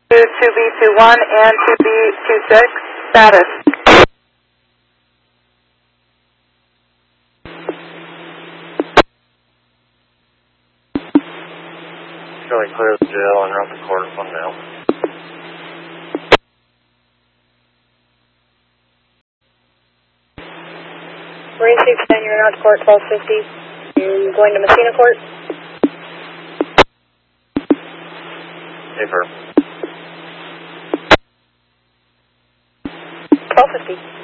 2B21 and 2B26, status. Showing clear of the jail and around the corner from now. Marine 610, you're out to court 1250. You're going to Messina Court? Paper. 1250.